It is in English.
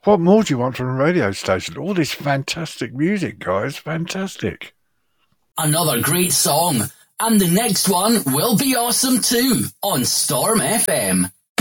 What more do you want from a radio station? All this fantastic music, guys. Fantastic. Another great song. And the next one will be awesome too on Storm FM.